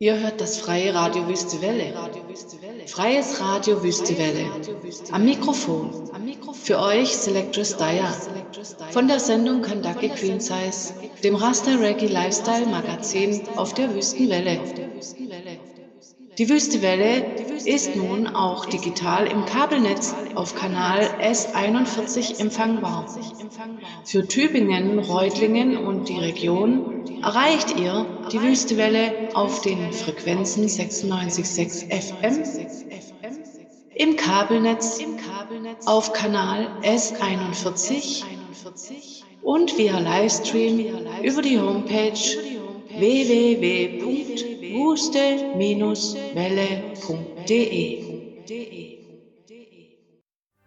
Ihr hört das freie Radio Wüste Welle. Freies Radio Wüste Welle. Am Mikrofon. Für euch Selectress Daya. Von der Sendung Kandake Queen Size, dem Rasta Reggae Lifestyle Magazin auf der Wüstenwelle. Die Wüstewelle ist nun auch digital im Kabelnetz auf Kanal S41 empfangbar. Für Tübingen, Reutlingen und die Region erreicht ihr die Wüstewelle auf den Frequenzen 96,6 FM, im Kabelnetz auf Kanal S41 und via Livestream über die Homepage www.wuste-welle.de.